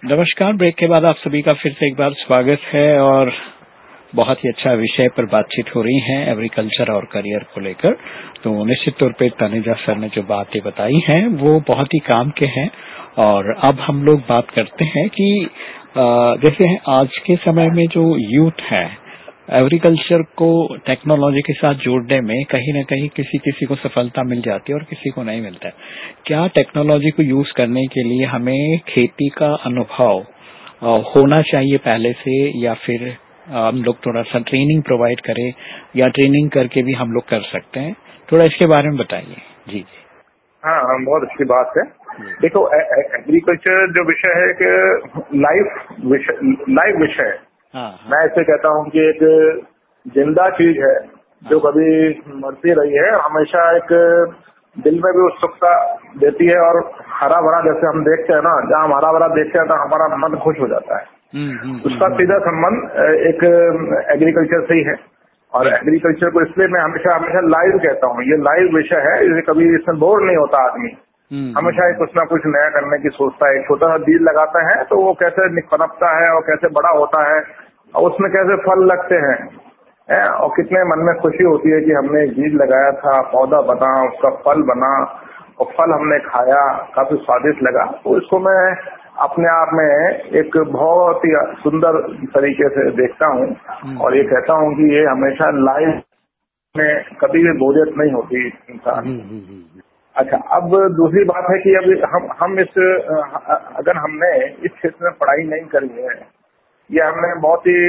नमस्कार। ब्रेक के बाद आप सभी का फिर से एक बार स्वागत है और बहुत ही अच्छा विषय पर बातचीत हो रही है एग्रीकल्चर और करियर को लेकर। तो निश्चित तौर पे तनुजा सर ने जो बातें बताई हैं वो बहुत ही काम के हैं। और अब हम लोग बात करते हैं कि जैसे आज के समय में जो यूथ है एग्रीकल्चर को टेक्नोलॉजी के साथ जोड़ने में कहीं न कहीं किसी को सफलता मिल जाती है और किसी को नहीं मिलता है। क्या टेक्नोलॉजी को यूज करने के लिए हमें खेती का अनुभव होना चाहिए पहले से, या फिर हम लोग थोड़ा सा ट्रेनिंग प्रोवाइड करें, या ट्रेनिंग करके भी हम लोग कर सकते हैं? थोड़ा इसके बारे में बताइए। जी जी। हाँ, बहुत अच्छी बात है। देखो, एग्रीकल्चर जो विषय है कि लाइव विषय है। हाँ। मैं इसे कहता हूँ कि एक जिंदा चीज है जो कभी मरती रही है, हमेशा एक दिल में भी उत्सुकता देती है। और हरा भरा जैसे हम देखते हैं ना, जहाँ हम हरा भरा देखते हैं तो हमारा मन खुश हो जाता है। उसका सीधा संबंध एक एग्रीकल्चर से ही है। और एग्रीकल्चर को इसलिए मैं हमेशा लाइव कहता हूँ। ये लाइव विषय है, इसे कभी इसमें बोर नहीं होता आदमी। हमेशा कुछ ना कुछ नया करने की सोचता है। एक छोटा सा बीज लगाता है तो वो कैसे पनपता है और कैसे बड़ा होता है और उसमें कैसे फल लगते हैं, और कितने मन में खुशी होती है कि हमने एक बीज लगाया था, पौधा बना, उसका फल बना और फल हमने खाया, काफी स्वादिष्ट लगा। तो इसको मैं अपने आप में एक बहुत ही सुंदर तरीके से देखता हूँ और ये कहता हूँ कि ये हमेशा लाइफ में कभी भी बोरियत नहीं होती इंसान। अच्छा, अब दूसरी बात है कि अब हम अगर हमने इस क्षेत्र में पढ़ाई नहीं करी है या हमने बहुत ही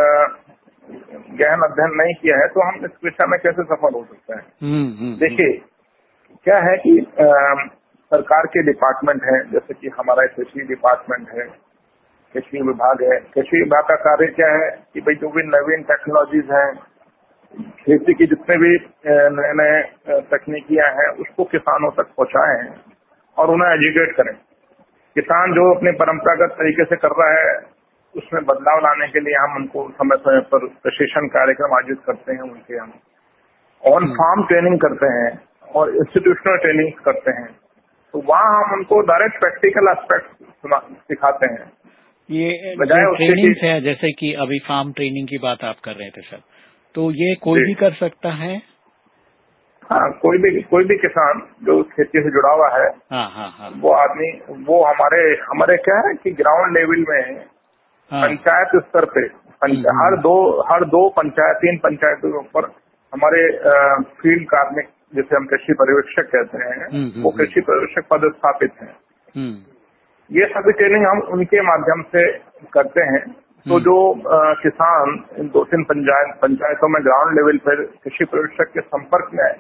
गहन अध्ययन नहीं किया है तो हम इस विषय में कैसे सफल हो सकते हैं? देखिए, क्या है कि सरकार के डिपार्टमेंट हैं, जैसे कि हमारा कृषि डिपार्टमेंट है, कृषि विभाग है। कृषि विभाग का कार्य क्या है कि भाई जो भी नवीन टेक्नोलॉजीज हैं, खेती की जितने भी नए नए तकनीकियां हैं उसको किसानों तक पहुंचाएं और उन्हें एजुकेट करें। किसान जो अपने परंपरागत तरीके से कर रहा है उसमें बदलाव लाने के लिए हम उनको समय समय पर प्रशिक्षण कार्यक्रम आयोजित करते हैं। उनके हम ऑन फार्म ट्रेनिंग करते हैं और इंस्टीट्यूशनल ट्रेनिंग करते हैं। तो वहाँ हम उनको डायरेक्ट प्रैक्टिकल एस्पेक्ट सिखाते हैं। ये जो ट्रेनिंग है, जैसे कि अभी फार्म ट्रेनिंग की बात आप कर रहे थे सर, तो ये कोई भी कर सकता है? हाँ, कोई भी किसान जो खेती से जुड़ा हुआ है, हाँ। वो आदमी, वो हमारे क्या है कि ग्राउंड लेवल में पंचायत स्तर पे हर दो पंचायत, 3 पंचायतों के ऊपर हमारे फील्ड कार्मिक, जैसे हम कृषि पर्यवेक्षक कहते हैं, वो कृषि पर्यवेक्षक पदस्थापित हैं। ये सभी ट्रेनिंग हम उनके माध्यम से करते हैं। तो जो किसान इन 2-3 पंचायतों में ग्राउंड लेवल पर कृषि पर्यवेक्षक के संपर्क में आए